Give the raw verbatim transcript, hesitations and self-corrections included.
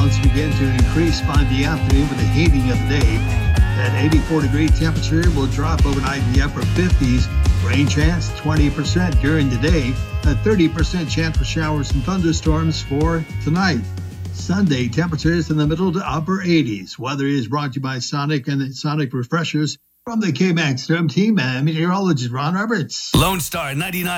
clouds begin to increase by the afternoon with the heating of the day. That eighty-four degree temperature will drop overnight in the upper fifties. Rain chance twenty percent during the day. A thirty percent chance for showers and thunderstorms for tonight. Sunday, temperatures in the middle to upper eighties. Weather is brought to you by Sonic and Sonic Refreshers. From the K-Max Storm Team, I'm meteorologist Ron Roberts. Lone Star ninety-nine.